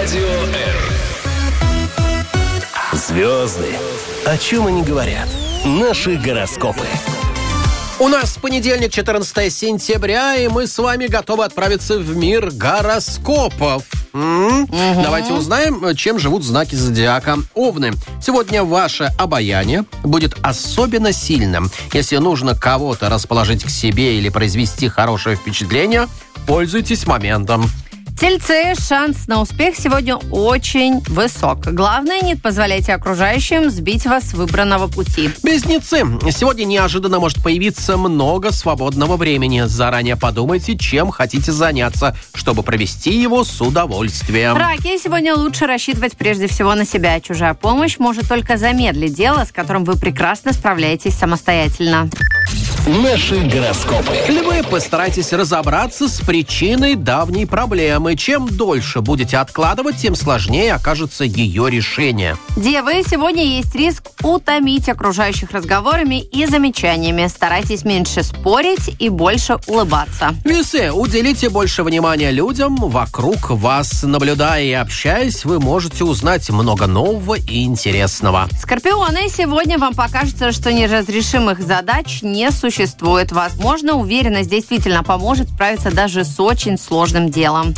Радио Р. Звезды. О чем они говорят? Наши гороскопы. У нас понедельник, 14 сентября, и мы с вами готовы отправиться в мир гороскопов. Давайте узнаем, чем живут знаки зодиака. Овны. Сегодня ваше обаяние будет особенно сильным. Если нужно кого-то расположить к себе или произвести хорошее впечатление, пользуйтесь моментом. Тельцы, шанс на успех сегодня очень высок. Главное, не позволяйте окружающим сбить вас с выбранного пути. Близнецы. Сегодня неожиданно может появиться много свободного времени. Заранее подумайте, чем хотите заняться, чтобы провести его с удовольствием. Раки. Сегодня лучше рассчитывать прежде всего на себя. Чужая помощь может только замедлить дело, с которым вы прекрасно справляетесь самостоятельно. Наши гороскопы. Львы, постарайтесь разобраться с причиной давней проблемы. Чем дольше будете откладывать, тем сложнее окажется ее решение. Девы, сегодня есть риск утомить окружающих разговорами и замечаниями. Старайтесь меньше спорить и больше улыбаться. Весы, уделите больше внимания людям вокруг вас. Наблюдая и общаясь, вы можете узнать много нового и интересного. Скорпионы, сегодня вам покажется, что неразрешимых задач не существует. Возможно, уверенность действительно поможет справиться даже с очень сложным делом.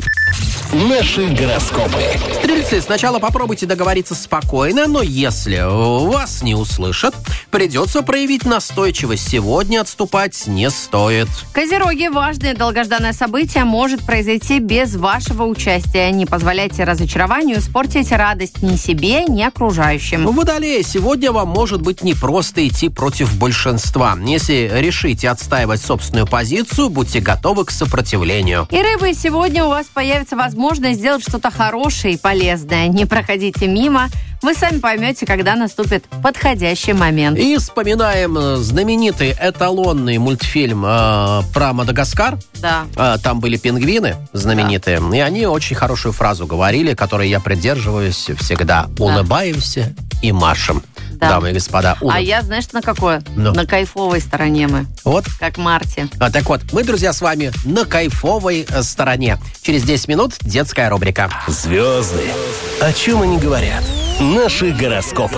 Наши гороскопы. Стрельцы, сначала попробуйте договориться спокойно, но если вас не услышат, придется проявить настойчивость. Сегодня отступать не стоит. Козероги, важное долгожданное событие может произойти без вашего участия. Не позволяйте разочарованию испортить радость ни себе, ни окружающим. Водолеи, сегодня вам может быть непросто идти против большинства. Если решите отстаивать собственную позицию, будьте готовы к сопротивлению. И рыбы, сегодня у вас появится возможность сделать что-то хорошее и полезное. Не проходите мимо. Вы сами поймете, когда наступит подходящий момент. И вспоминаем знаменитый эталонный мультфильм про Мадагаскар. Да. Там были пингвины знаменитые. Да. И они очень хорошую фразу говорили, которой я придерживаюсь всегда. Да. Улыбаемся и машем. Да. Дамы и господа. А я, знаешь, на какой? На кайфовой стороне мы. Вот. Как Марти. Так вот, мы, друзья, с вами на кайфовой стороне. Через 10 минут детская рубрика. Звезды. О чем они говорят? Наши гороскопы.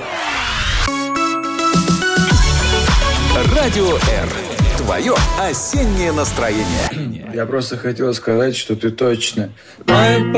Радио Р. Твое осеннее настроение. Я просто хотел сказать, что ты точно